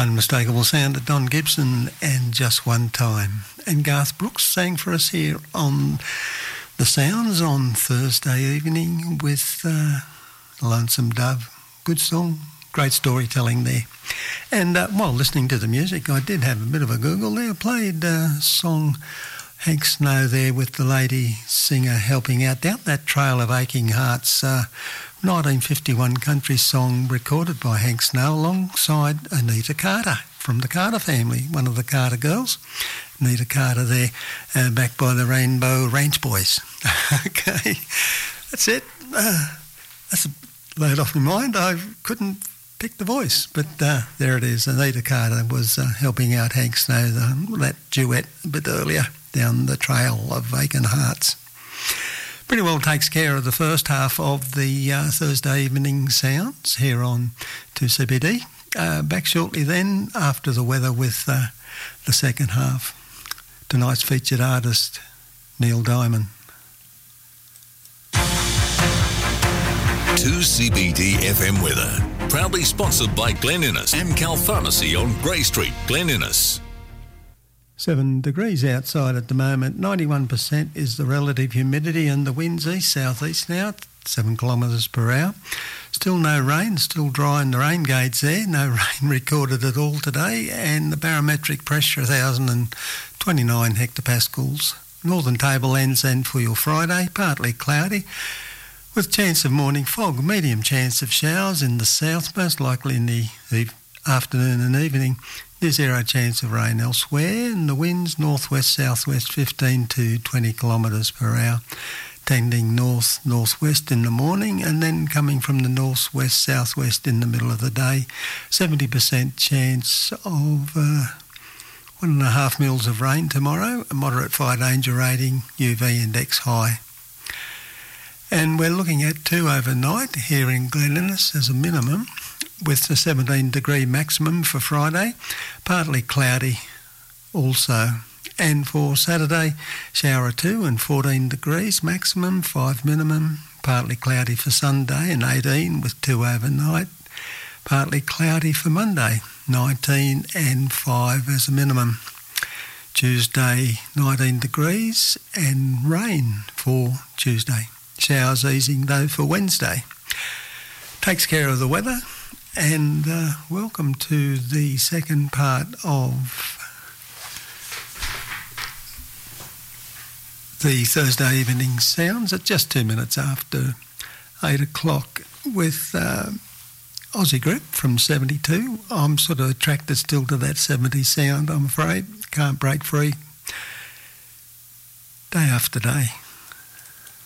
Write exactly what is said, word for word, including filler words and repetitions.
Unmistakable sound of Don Gibson and Just One Time. And Garth Brooks sang for us here on The Sounds on Thursday evening with uh, Lonesome Dove. Good song, great storytelling there. And uh, while listening to the music, I did have a bit of a Google there. Played a song, Hank Snow there with the lady singer helping out down that Trail of Aching Hearts, uh, nineteen fifty-one country song recorded by Hank Snow alongside Anita Carter from the Carter family, one of the Carter girls. Anita Carter there, uh, back by the Rainbow Ranch Boys. Okay, that's it. Uh, that's a load off my mind. I couldn't pick the voice, but uh, there it is. Anita Carter was uh, helping out Hank Snow, the, that duet a bit earlier, down the Trail of Aching Hearts. Pretty well takes care of the first half of the uh, Thursday evening sounds here on two C B D. Uh, back shortly then after the weather with uh, the second half. Tonight's featured artist, Neil Diamond. two C B D F M weather, proudly sponsored by Glen Innes and Cal Pharmacy on Grey Street, Glen Innes. Seven degrees outside at the moment. ninety-one percent is the relative humidity and the winds east-southeast now, seven kilometres per hour. Still no rain, still dry in the rain gauge there. No rain recorded at all today. And the barometric pressure, one thousand twenty-nine hectopascals. Northern Tablelands then for your Friday, partly cloudy, with chance of morning fog. Medium chance of showers in the south, most likely in the afternoon and evening. There's zero chance of rain elsewhere, and the winds northwest-southwest fifteen to twenty kilometres per hour, tending north-northwest in the morning, and then coming from the northwest-southwest in the middle of the day. seventy percent chance of uh, one and a half mils of rain tomorrow, a moderate fire danger rating, U V index high. And we're looking at two overnight here in Glen Innes as a minimum, with the seventeen degree maximum for Friday, partly cloudy also. And for Saturday, shower two and fourteen degrees maximum, five minimum, partly cloudy for Sunday and eighteen with two overnight, partly cloudy for Monday, nineteen and five as a minimum. Tuesday, nineteen degrees and rain for Tuesday. Showers easing though for Wednesday. Takes care of the weather. And uh, welcome to the second part of the Thursday evening sounds at just two minutes after eight o'clock with uh, Aussie Group from seventy-two. I'm sort of attracted still to that seventies sound, I'm afraid. Can't break free day after day.